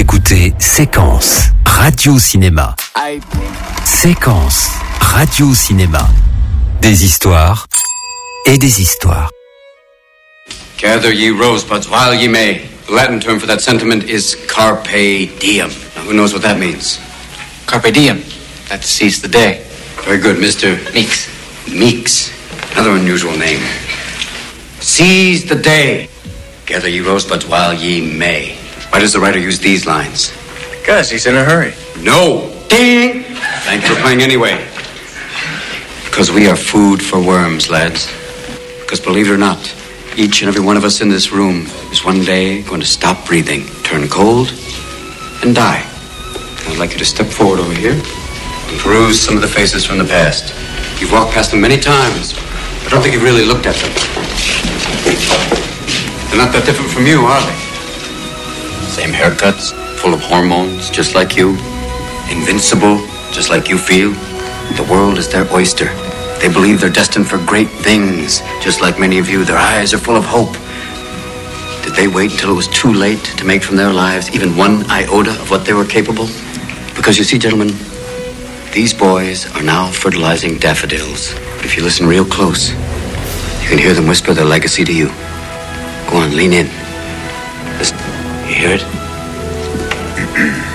écoutez Séquence Radio-Cinéma. Séquence Radio-Cinéma. Des histoires et des histoires. Gather ye rosebuds while ye may. The Latin term for that sentiment is carpe diem. Now, who knows what that means? Carpe diem. That's seize the day. Very good, Mr. Meeks. Meeks. Another unusual name. Seize the day. Gather ye rosebuds while ye may. Why does the writer use these lines? Because he's in a hurry. No. Ding! Thanks for playing anyway. Because we are food for worms, lads. Because believe it or not, each and every one of us in this room is one day going to stop breathing, turn cold, and die. I'd like you to step forward over here and peruse some of the faces from the past. You've walked past them many times. I don't think you've really looked at them. They're not that different from you, are they? Same haircuts, full of hormones, just like you. Invincible, just like you feel. The world is their oyster. They believe they're destined for great things, just like many of you. Their eyes are full of hope. Did they wait until it was too late to make from their lives even one iota of what they were capable? Because you see, gentlemen, these boys are now fertilizing daffodils. But if you listen real close, you can hear them whisper their legacy to you. Go on, lean in. Listen. You hear it?